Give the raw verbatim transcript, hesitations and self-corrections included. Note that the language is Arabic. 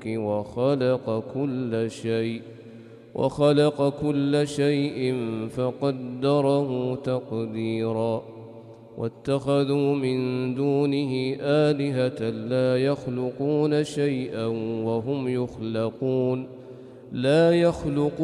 وخلق كل شيء وخلق كل شيء فقدره تقديرا واتخذوا من دونه آلهة لا يخلقون شيئا وهم يخلقون لا يخلقون